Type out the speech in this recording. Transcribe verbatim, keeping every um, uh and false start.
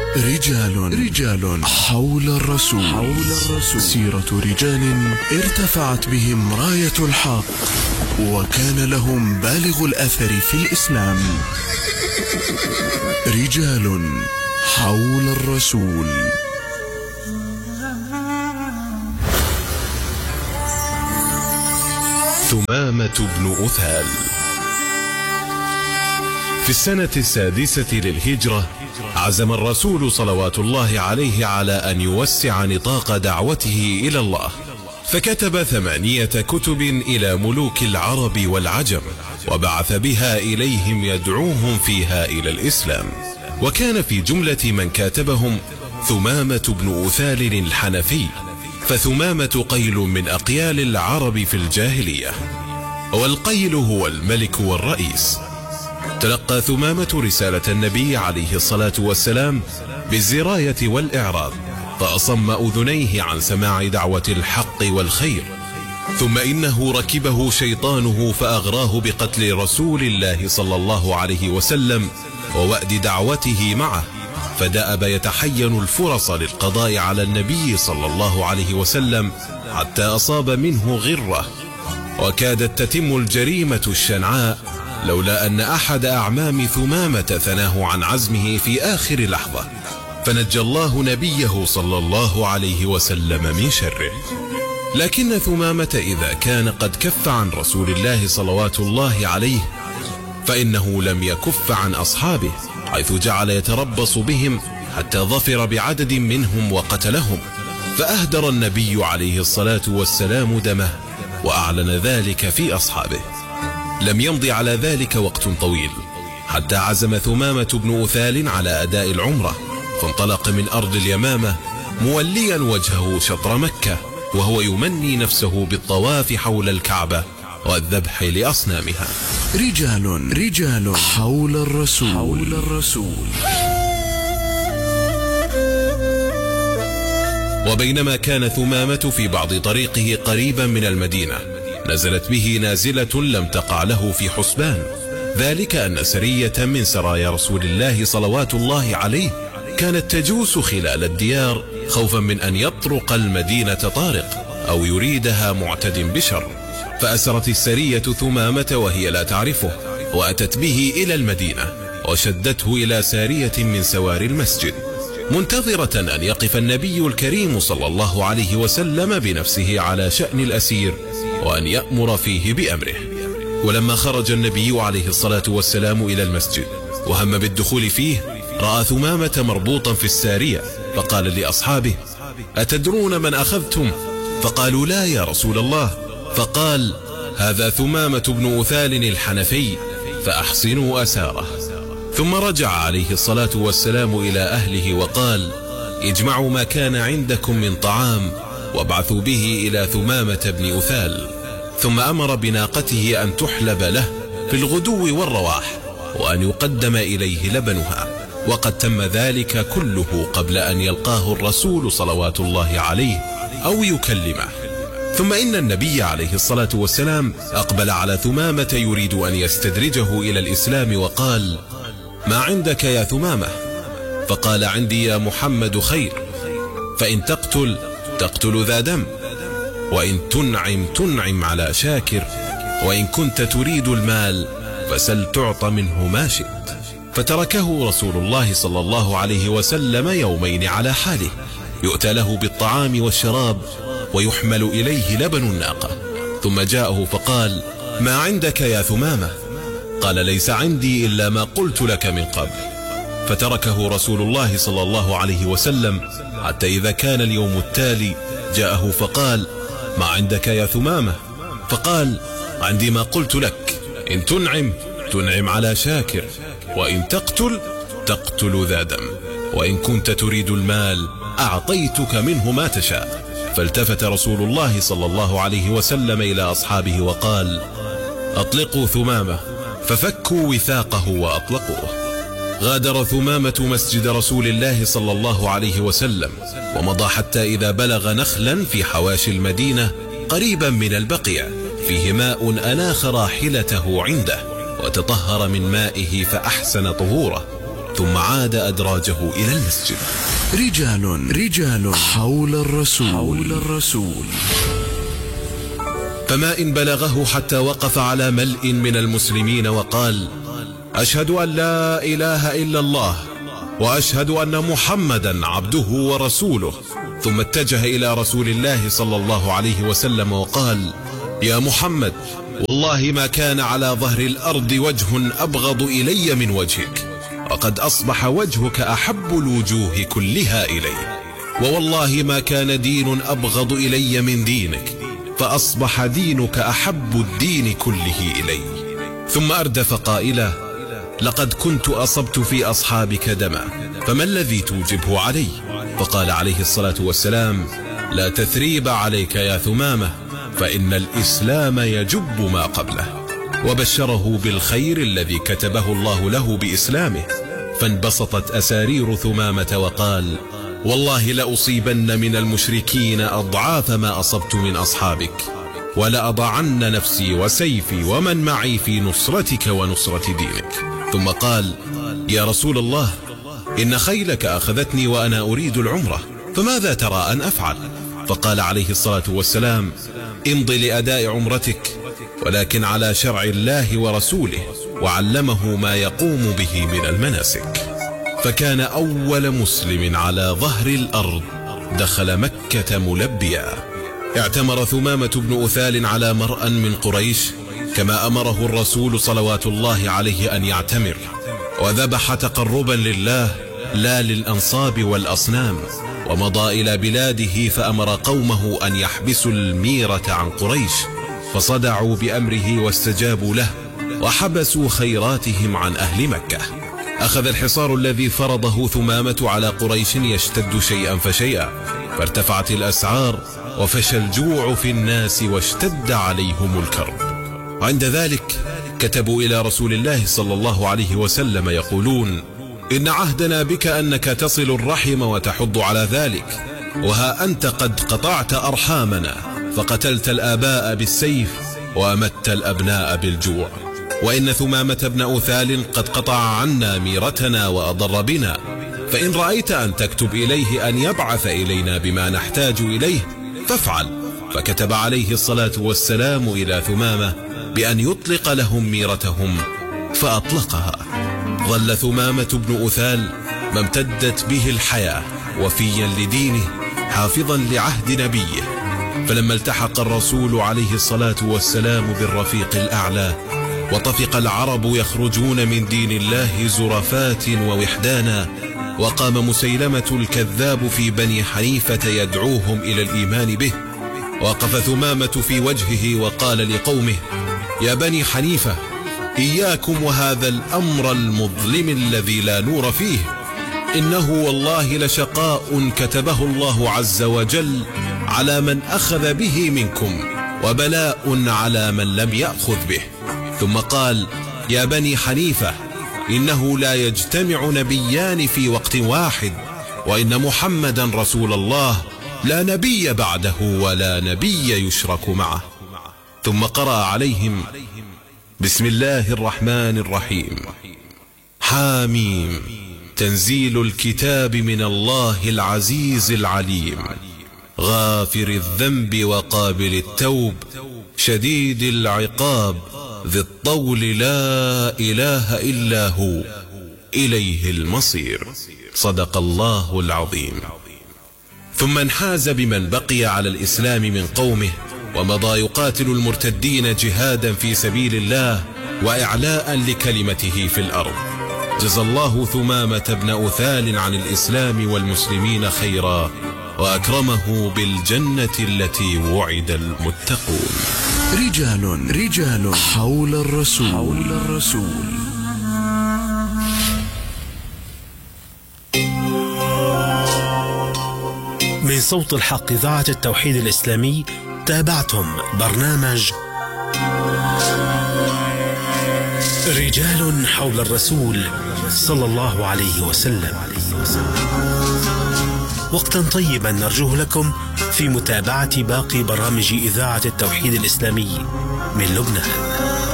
رجال رجال حول الرسول حول الرسول سيرة رجال ارتفعت بهم راية الحق وكان لهم بالغ الأثر في الإسلام. رجال حول الرسول. ثمامة بن أثال. في السنة السادسة للهجرة عزم الرسول صلوات الله عليه على أن يوسع نطاق دعوته إلى الله، فكتب ثمانية كتب إلى ملوك العرب والعجم، وبعث بها إليهم يدعوهم فيها إلى الإسلام. وكان في جملة من كاتبهم ثمامة بن أثال الحنفي، فثمامة قيل من أقيال العرب في الجاهلية، والقيل هو الملك والرئيس. تلقى ثمامة رسالة النبي عليه الصلاة والسلام بالزراية والإعراض، فأصم أذنيه عن سماع دعوة الحق والخير. ثم إنه ركبه شيطانه فأغراه بقتل رسول الله صلى الله عليه وسلم ووأد دعوته معه، فدأب يتحين الفرص للقضاء على النبي صلى الله عليه وسلم حتى أصاب منه غرة، وكادت تتم الجريمة الشنعاء لولا أن أحد أعمام ثمامة ثناه عن عزمه في آخر لحظة، فنجى الله نبيه صلى الله عليه وسلم من شره. لكن ثمامة إذا كان قد كف عن رسول الله صلوات الله عليه، فإنه لم يكف عن أصحابه، حيث جعل يتربص بهم حتى ظفر بعدد منهم وقتلهم، فأهدر النبي عليه الصلاة والسلام دمه وأعلن ذلك في أصحابه. لم يمض على ذلك وقت طويل حتى عزم ثمامة بن أثال على أداء العمرة، فانطلق من أرض اليمامة موليا وجهه شطر مكة، وهو يمني نفسه بالطواف حول الكعبة والذبح لأصنامها. رجال رجال حول الرسول حول الرسول. وبينما كان ثمامة في بعض طريقه قريبا من المدينة، نزلت به نازلة لم تقع له في حسبان، ذلك أن سرية من سرايا رسول الله صلوات الله عليه كانت تجوس خلال الديار خوفا من أن يطرق المدينة طارق أو يريدها معتد بشر، فأسرت السرية ثمامة وهي لا تعرفه، وأتت به إلى المدينة وشدته إلى سارية من سوار المسجد، منتظرة أن يقف النبي الكريم صلى الله عليه وسلم بنفسه على شأن الأسير وأن يأمر فيه بأمره. ولما خرج النبي عليه الصلاة والسلام إلى المسجد وهم بالدخول فيه، رأى ثمامة مربوطا في السارية، فقال لأصحابه: أتدرون من أخذتم؟ فقالوا: لا يا رسول الله. فقال: هذا ثمامة بن أثال الحنفي، فأحسنوا أساره. ثم رجع عليه الصلاة والسلام إلى أهله وقال: اجمعوا ما كان عندكم من طعام وابعثوا به إلى ثمامة بن أثال. ثم أمر بناقته أن تحلب له في الغدو والرواح، وأن يقدم إليه لبنها، وقد تم ذلك كله قبل أن يلقاه الرسول صلوات الله عليه أو يكلمه. ثم إن النبي عليه الصلاة والسلام أقبل على ثمامة يريد أن يستدرجه إلى الإسلام، وقال: ما عندك يا ثمامة؟ فقال: عندي يا محمد خير، فإن تقتل تقتل ذا دم، وإن تنعم تنعم على شاكر، وإن كنت تريد المال فسل تعط منه ما شئت. فتركه رسول الله صلى الله عليه وسلم يومين على حاله، يؤتى له بالطعام والشراب ويحمل إليه لبن الناقة. ثم جاءه فقال: ما عندك يا ثمامة؟ قال: ليس عندي إلا ما قلت لك من قبل. فتركه رسول الله صلى الله عليه وسلم حتى إذا كان اليوم التالي جاءه فقال: ما عندك يا ثمامة؟ فقال: عندي ما قلت لك، إن تنعم تنعم على شاكر، وإن تقتل تقتل ذا دم، وإن كنت تريد المال أعطيتك منه ما تشاء. فالتفت رسول الله صلى الله عليه وسلم إلى أصحابه وقال: أطلقوا ثمامة. ففكوا وثاقه وأطلقوه. غادر ثمامة مسجد رسول الله صلى الله عليه وسلم، ومضى حتى إذا بلغ نخلا في حواشي المدينة قريبا من البقيع فيه ماء أناخ راحلته عنده، وتطهر من مائه فأحسن طهوره، ثم عاد أدراجه إلى المسجد. رجال رجال حول الرسول حول الرسول فما إن بلغه حتى وقف على ملء من المسلمين وقال: أشهد أن لا إله إلا الله وأشهد أن محمدا عبده ورسوله، ثم اتجه إلى رسول الله صلى الله عليه وسلم وقال: يا محمد، والله ما كان على ظهر الأرض وجه أبغض إلي من وجهك، وقد أصبح وجهك أحب الوجوه كلها إلي، ووالله ما كان دين أبغض إلي من دينك، فأصبح دينك أحب الدين كله إلي. ثم أردف قائلا: لقد كنت أصبت في أصحابك دما، فما الذي توجبه علي؟ فقال عليه الصلاة والسلام: لا تثريب عليك يا ثمامة، فإن الإسلام يجب ما قبله. وبشره بالخير الذي كتبه الله له بإسلامه، فانبسطت أسارير ثمامة وقال: والله لأصيبن من المشركين أضعاف ما أصبت من أصحابك، ولأضعن نفسي وسيفي ومن معي في نصرتك ونصرة دينك. ثم قال: يا رسول الله، إن خيلك أخذتني وأنا أريد العمرة، فماذا ترى أن أفعل؟ فقال عليه الصلاة والسلام: امضي لأداء عمرتك، ولكن على شرع الله ورسوله، وعلمه ما يقوم به من المناسك. فكان أول مسلم على ظهر الأرض دخل مكة ملبيا. اعتمر ثمامة بن أثال على مرأى من قريش كما أمره الرسول صلوات الله عليه أن يعتمر، وذبح تقربا لله لا للأنصاب والأصنام، ومضى إلى بلاده فأمر قومه أن يحبسوا الميرة عن قريش، فصدعوا بأمره واستجابوا له، وحبسوا خيراتهم عن أهل مكة. أخذ الحصار الذي فرضه ثمامة على قريش يشتد شيئا فشيئا، فارتفعت الأسعار وفشى الجوع في الناس واشتد عليهم الكرب. عند ذلك كتبوا إلى رسول الله صلى الله عليه وسلم يقولون: إن عهدنا بك أنك تصل الرحم وتحض على ذلك، وها أنت قد قطعت أرحامنا، فقتلت الآباء بالسيف وأمت الأبناء بالجوع، وإن ثمامة بن أثال قد قطع عنا ميرتنا وأضر بنا، فإن رأيت أن تكتب إليه أن يبعث إلينا بما نحتاج إليه فافعل. فكتب عليه الصلاة والسلام إلى ثمامة بأن يطلق لهم ميرتهم، فأطلقها. ظل ثمامة بن أثال ما امتدت به الحياة وفيا لدينه، حافظا لعهد نبيه. فلما التحق الرسول عليه الصلاة والسلام بالرفيق الأعلى، وطفق العرب يخرجون من دين الله زرفات ووحدانا، وقام مسيلمة الكذاب في بني حنيفة يدعوهم إلى الإيمان به، وقف ثمامة في وجهه وقال لقومه: يا بني حنيفة، إياكم وهذا الأمر المظلم الذي لا نور فيه، إنه والله لشقاء كتبه الله عز وجل على من أخذ به منكم، وبلاء على من لم يأخذ به. ثم قال: يا بني حنيفة، إنه لا يجتمع نبيان في وقت واحد، وإن محمدا رسول الله لا نبي بعده ولا نبي يشرك معه. ثم قرأ عليهم: بسم الله الرحمن الرحيم، حاميم، تنزيل الكتاب من الله العزيز العليم، غافر الذنب وقابل التوب، شديد العقاب، ذي الطول، لا إله إلا هو، إليه المصير. صدق الله العظيم. ثم انحاز بمن بقي على الإسلام من قومه، ومضى يقاتل المرتدين جهادا في سبيل الله وإعلاء لكلمته في الأرض. جزى الله ثمامة بن أثال عن الإسلام والمسلمين خيرا، وأكرمه بالجنة التي وعد المتقون. رجال رجال حول الرسول حول الرسول من صوت الحق إذاعة التوحيد الإسلامي تابعتم برنامج رجال حول الرسول صلى الله عليه وسلم. وقتا طيبا نرجوه لكم في متابعة باقي برامج إذاعة التوحيد الإسلامي من لبنان.